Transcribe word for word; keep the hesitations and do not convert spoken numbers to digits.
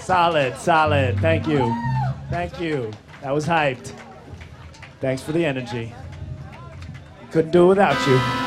Solid, solid. Thank you. Thank you. That was hyped. Thanks for the energy. Couldn't do it without you.